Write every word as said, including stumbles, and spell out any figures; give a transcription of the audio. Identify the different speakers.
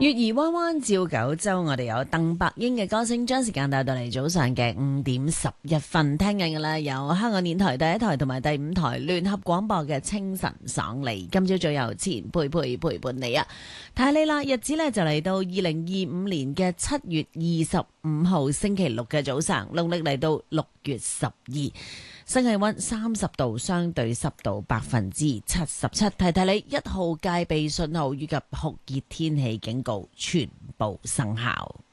Speaker 1: 月兒彎彎照九州，我哋有鄧伯英嘅歌聲，將時間帶到嚟早上嘅五點十一分，聽緊嘅啦，有香港電台第一台同埋第五台聯合廣播嘅清晨爽利。今朝早有前輩陪陪伴你啊，睇你啦，日子呢就嚟到二零二五年嘅七月二十五號星期六嘅早上，農曆嚟到六月十二。新氣溫三十度，相對濕度百分之七十七。提提你，一號戒備信號以及酷熱天氣警告全部生效。